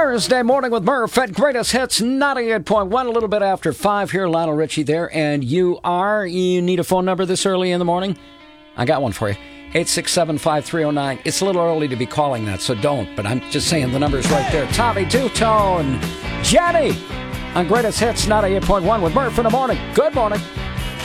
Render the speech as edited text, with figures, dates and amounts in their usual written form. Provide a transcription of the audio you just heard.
Thursday morning with Murph at Greatest Hits 98.1, a little bit after 5 here. Lionel Richie there. And you need a phone number this early in the morning? I got one for you. 867-5309. It's a little early to be calling that, so don't. But I'm just saying the number's right there. Tommy Two-Tone, Jenny on Greatest Hits 98.1 with Murph in the morning. Good morning.